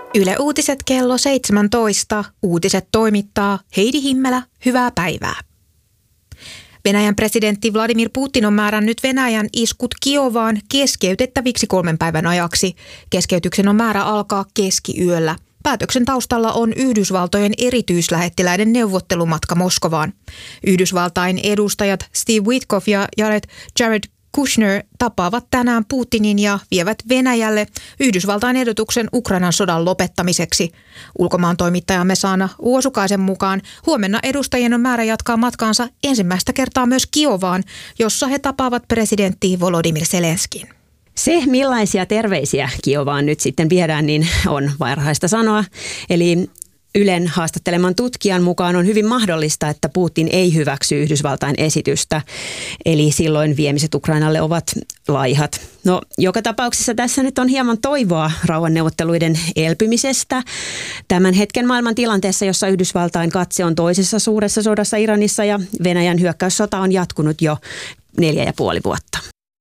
Yle Uutiset kello 17. Uutiset toimittaa Heidi Himmelä. Hyvää päivää. Venäjän presidentti Vladimir Putin on määrännyt Venäjän iskut Kiovaan keskeytettäviksi 3 päivän ajaksi. Keskeytyksen on määrä alkaa keskiyöllä. Päätöksen taustalla on Yhdysvaltojen erityislähettiläiden neuvottelumatka Moskovaan. Yhdysvaltain edustajat Steve Witkoff ja Jared Kushner tapaavat tänään Putinin ja vievät Venäjälle Yhdysvaltain ehdotuksen Ukrainan sodan lopettamiseksi. Ulkomaan toimittajamme Saana Uosukaisen mukaan huomenna edustajien on määrä jatkaa matkaansa ensimmäistä kertaa myös Kiovaan, jossa he tapaavat presidentti Volodymyr Zelenskin. Se, millaisia terveisiä Kiovaan nyt sitten viedään, niin on varhaista sanoa. Eli Ylen haastatteleman tutkijan mukaan on hyvin mahdollista, että Putin ei hyväksy Yhdysvaltain esitystä. Eli silloin viemiset Ukrainalle ovat laihat. No, joka tapauksessa tässä nyt on hieman toivoa rauhanneuvotteluiden elpymisestä. Tämän hetken maailman tilanteessa, jossa Yhdysvaltain katse on toisessa suuressa sodassa Iranissa ja Venäjän hyökkäyssota on jatkunut jo 4,5 vuotta.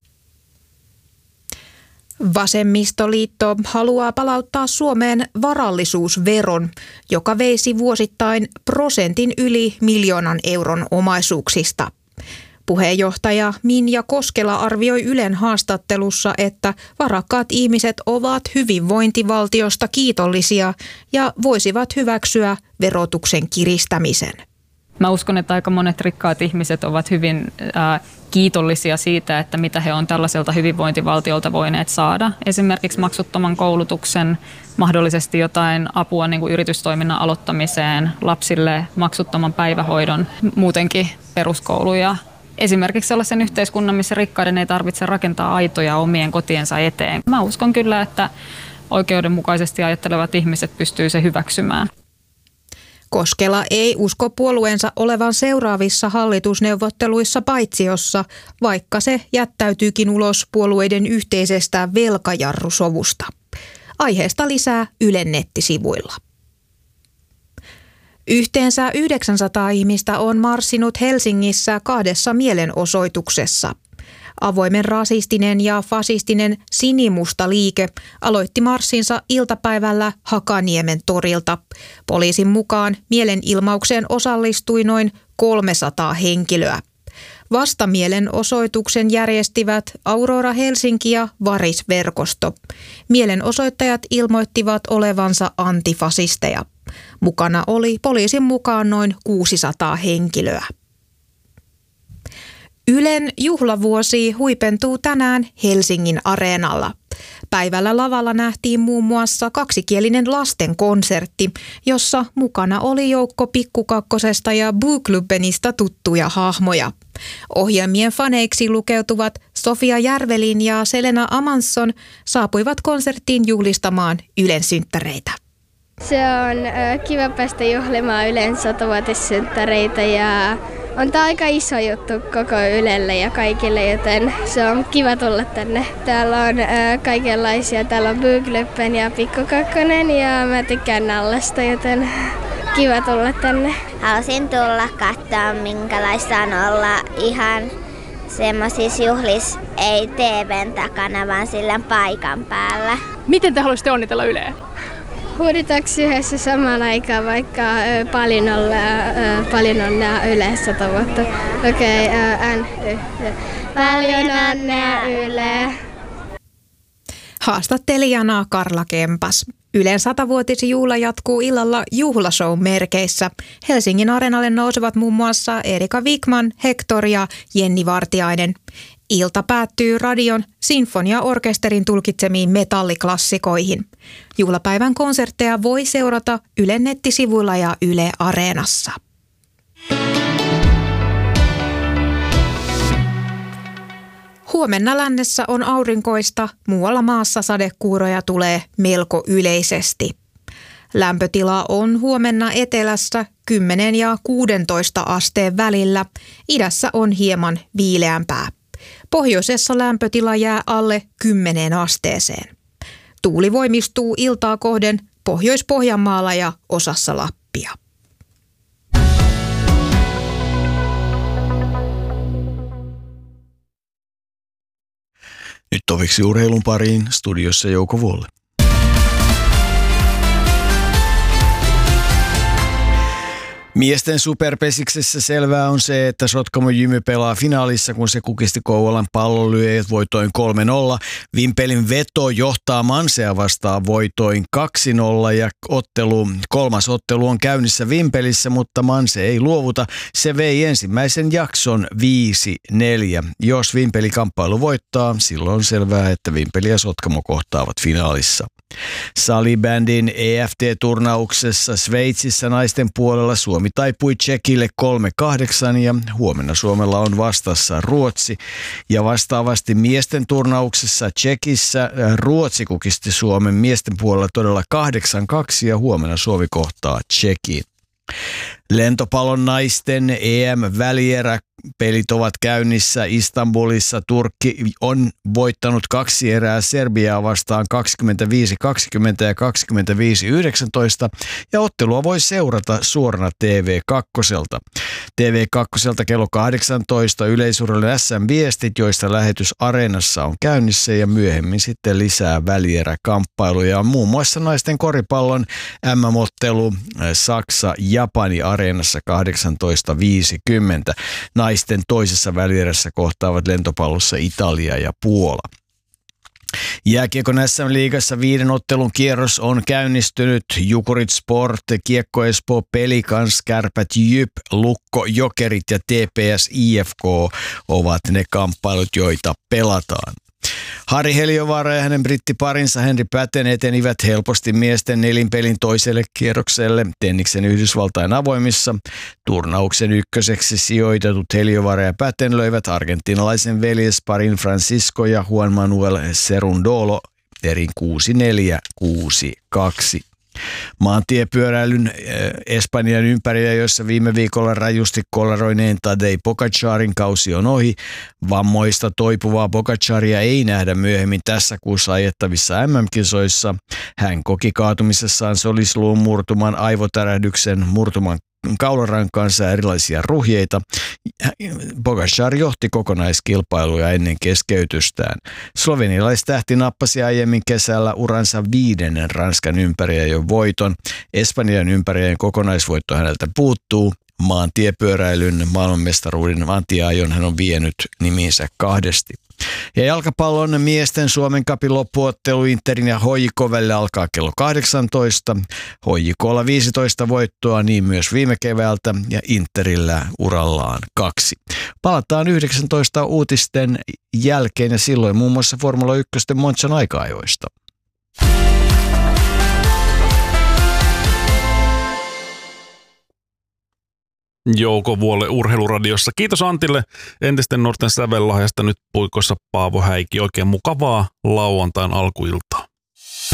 Vasemmistoliitto haluaa palauttaa Suomeen varallisuusveron, joka veisi vuosittain prosentin yli 1 miljoonan euron omaisuuksista. Puheenjohtaja Minja Koskela arvioi Ylen haastattelussa, että varakkaat ihmiset ovat hyvinvointivaltiosta kiitollisia ja voisivat hyväksyä verotuksen kiristämisen. Mä uskon, että aika monet rikkaat ihmiset ovat hyvin kiitollisia siitä, että mitä he on tällaiselta hyvinvointivaltiolta voineet saada. Esimerkiksi maksuttoman koulutuksen, mahdollisesti jotain apua niin kuin yritystoiminnan aloittamiseen, lapsille maksuttoman päivähoidon, muutenkin peruskoulu ja esimerkiksi sellaisen yhteiskunnan, missä rikkaiden ei tarvitse rakentaa aitoja omien kotiensa eteen. Mä uskon kyllä, että oikeudenmukaisesti ajattelevat ihmiset pystyy se hyväksymään. Koskela ei usko puolueensa olevan seuraavissa hallitusneuvotteluissa paitsiossa, vaikka se jättäytyykin ulos puolueiden yhteisestä velkajarrusovusta. Aiheesta lisää Ylen nettisivuilla. Yhteensä 900 ihmistä on marssinut Helsingissä 2 mielenosoituksessa. Avoimen rasistinen ja fasistinen Sinimusta liike aloitti marssinsa iltapäivällä Hakaniemen torilta. Poliisin mukaan mielenilmaukseen osallistui noin 300 henkilöä. Vastamielenosoituksen järjestivät Aurora Helsinki ja Varis-verkosto. Mielenosoittajat ilmoittivat olevansa antifasisteja. Mukana oli poliisin mukaan noin 600 henkilöä. Ylen juhlavuosi huipentuu tänään Helsingin Areenalla. Päivällä lavalla nähtiin muun muassa kaksikielinen lastenkonsertti, jossa mukana oli joukko Pikku Kakkosesta ja Booklubenista tuttuja hahmoja. Ohjelmien faneiksi lukeutuvat Sofia Järvelin ja Selena Amansson saapuivat konserttiin juhlistamaan Ylen synttäreitä. Se on kiva päästä juhlimaan Ylen 100-vuotissynttäreitä ja on tämä aika iso juttu koko Ylelle ja kaikille, joten se on kiva tulla tänne. Täällä on kaikenlaisia, täällä on Bookluben ja Pikku Kakkonen ja mä tykkään Nallasta, joten kiva tulla tänne. Halusin tulla katsoa, minkälaista on olla ihan semmoisissa juhlissa, ei TV:n takana, vaan sillä paikan päällä. Miten te haluaisitte onnitella Yleä? Huuditaanko yhdessä samaan aikaan, vaikka paljon onnea Yle 100 vuotta? Okei, paljon onnea Yle. Haastattelijana Karla Kempas. Ylen 100-vuotisjuhla jatkuu illalla juhlashow-merkeissä. Helsingin Areenalle nousevat muun muassa Erika Wikman, Hector ja Jenni Vartiainen. Ilta päättyy radion sinfoniaorkesterin tulkitsemiin metalliklassikoihin. Juhlapäivän konsertteja voi seurata Ylen nettisivuilla ja Yle Areenassa. Huomenna lännessä on aurinkoista, muualla maassa sadekuuroja tulee melko yleisesti. Lämpötila on huomenna etelässä 10 ja 16 asteen välillä, idässä on hieman viileämpää. Pohjoisessa lämpötila jää alle 10 asteeseen. Tuuli voimistuu iltaa kohden Pohjois-Pohjanmaalla ja osassa Lappia. Nyt toviksi urheilun pariin, studiossa Jouko Vuolle. Miesten superpesiksessä selvää on se, että Sotkamo Jymy pelaa finaalissa, kun se kukisti Kouvolan Pallonlyöjät voitoin 3-0. Vimpelin Veto johtaa Mansea vastaan voitoin 2-0 ja kolmas ottelu on käynnissä Vimpelissä, mutta Manse ei luovuta. Se vei ensimmäisen jakson 5-4. Jos Vimpeli-kamppailu voittaa, silloin on selvää, että Vimpeli ja Sotkamo kohtaavat finaalissa. Salibändin EFT-turnauksessa Sveitsissä naisten puolella Suomi taipui Tšekille 3-8 ja huomenna Suomella on vastassa Ruotsi. Ja vastaavasti miesten turnauksessa Tšekissä Ruotsi kukisti Suomen miesten puolella todella 8-2 ja huomenna Suomi kohtaa Tšekin. Lentopallon naisten EM-välieräpelit ovat käynnissä Istanbulissa. Turkki on voittanut 2 erää Serbiaa vastaan 25-20 ja 25-19 ja ottelua voi seurata suorana TV2:lta. TV2:lta kello 18 yleisurheilun SM-viestit, joista lähetys Areenassa on käynnissä ja myöhemmin sitten lisää välieräkamppailuja. Muun muassa naisten koripallon MM-ottelu Saksa-Japani Areenassa 18.50. Naisten toisessa välierässä kohtaavat lentopallossa Italia ja Puola. Jääkiekon SM-liigassa 5. ottelun kierros on käynnistynyt. Jukurit Sport, Kiekko Espoo, Pelikans, Kärpät Jyp, Lukko Jokerit ja TPS IFK ovat ne kamppailut, joita pelataan. Harri Heliövaara ja hänen brittiparinsa Henri Päten etenivät helposti miesten nelinpelin toiselle kierrokselle Tenniksen Yhdysvaltain avoimissa. Turnauksen ykköseksi sijoitetut Heliövaara ja Päten löivät argentinalaisen veljesparin Francisco ja Juan Manuel Cerundolo erin 6-4, 6-2. Maantiepyöräilyn Espanjan ympärillä, jossa viime viikolla rajusti kolaroineen Tadej Pogačarin kausi on ohi. Vammoista toipuvaa Pogačaria ei nähdä myöhemmin tässä kuussa ajettavissa MM-kisoissa. Hän koki kaatumisessaan solisluun murtuman, aivotärähdyksen, murtuman kaularankansa ja erilaisia ruhjeita. Pogačar johti kokonaiskilpailuja ennen keskeytystään. Slovenialaistähti nappasi aiemmin kesällä uransa 5. Ranskan ympäriajon voiton. Espanjan ympäriajon kokonaisvoitto häneltä puuttuu. Maantiepyöräilyn maailmanmestaruuden antiajon hän on vienyt nimiinsä 2. Ja jalkapallon miesten Suomen Cupin loppuottelu Interin ja HJK välillä alkaa kello 18. HJK:lla 15 voittoa, niin myös viime keväältä, ja Interillä urallaan 2. Palataan 19 uutisten jälkeen ja silloin muun muassa Formula 1 Monzan aika-ajoista. Jouko Vuolle Urheiluradiossa. Kiitos Antille entisten nuorten sävellahjasta. Nyt puikossa Paavo Häikki. Oikein mukavaa lauantain alkuiltaa.